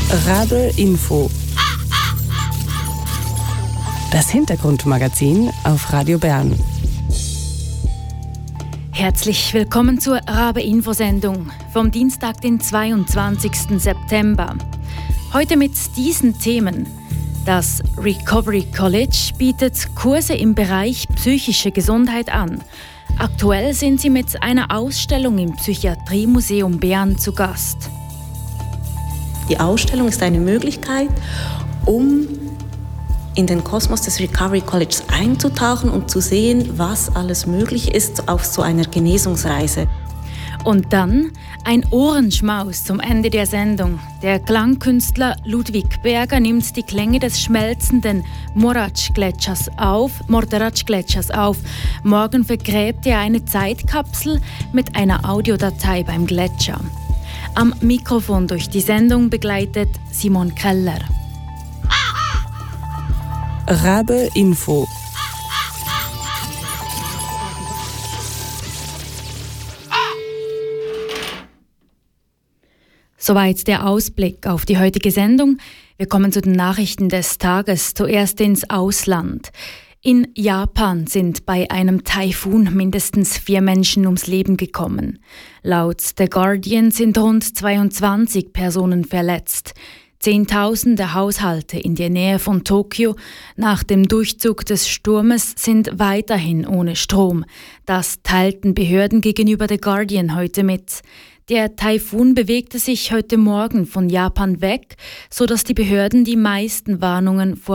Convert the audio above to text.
Rabe Info. Das Hintergrundmagazin auf Radio Bern. Herzlich willkommen zur Rabe Info-Sendung vom Dienstag, den 22. September. Heute mit diesen Themen. Das Recovery College bietet Kurse im Bereich psychische Gesundheit an. Aktuell sind sie mit einer Ausstellung im Psychiatriemuseum Bern zu Gast. Die Ausstellung ist eine Möglichkeit, um in den Kosmos des Recovery Colleges einzutauchen und zu sehen, was alles möglich ist auf so einer Genesungsreise. Und dann ein Ohrenschmaus zum Ende der Sendung. Der Klangkünstler Ludwig Berger nimmt die Klänge des schmelzenden Morač-Gletschers auf. Morgen vergräbt er eine Zeitkapsel mit einer Audiodatei beim Gletscher. Am Mikrofon durch die Sendung begleitet Simon Keller. Rabe Info. Soweit der Ausblick auf die heutige Sendung. Wir kommen zu den Nachrichten des Tages. Zuerst ins Ausland. In Japan sind bei einem Taifun mindestens 4 Menschen ums Leben gekommen. Laut The Guardian sind rund 22 Personen verletzt. Zehntausende Haushalte in der Nähe von Tokio nach dem Durchzug des Sturmes sind weiterhin ohne Strom. Das teilten Behörden gegenüber The Guardian heute mit. Der Taifun bewegte sich heute Morgen von Japan weg, sodass die Behörden die meisten Warnungen vor